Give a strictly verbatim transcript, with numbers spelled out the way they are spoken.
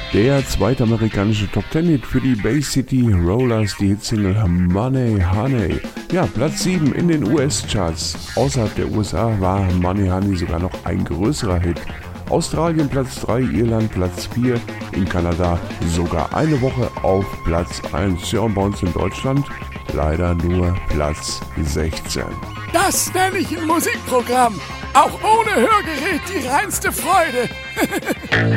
Der zweite amerikanische Top-Ten-Hit für die Bay City Rollers, die Hitsingle Money Honey. Ja, Platz sieben in den U S-Charts. Außerhalb der U S A war Money Honey sogar noch ein größerer Hit. Australien Platz drei, Irland Platz vier, in Kanada sogar eine Woche auf Platz eins. Ja, und bei uns in Deutschland leider nur Platz sechzehn. Das nenne ich ein Musikprogramm. Auch ohne Hörgerät die reinste Freude.